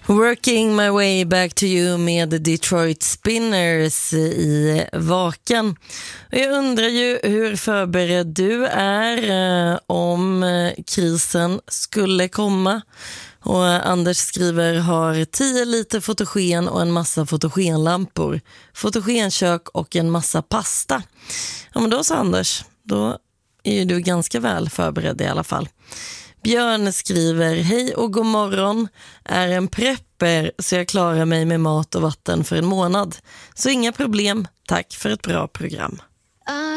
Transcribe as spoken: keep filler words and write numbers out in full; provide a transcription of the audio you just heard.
Working my way back to you med Detroit Spinners i Vaken. Jag undrar ju hur förberedd du är eh, om eh, krisen skulle komma. Och Anders skriver, har tio liter fotogen och en massa fotogenlampor, fotogenkök och en massa pasta. Ja, men då så Anders, då är ju du ganska väl förberedd i alla fall. Björn skriver, hej och god morgon, är en prepper så jag klarar mig med mat och vatten för en månad. Så inga problem, tack för ett bra program.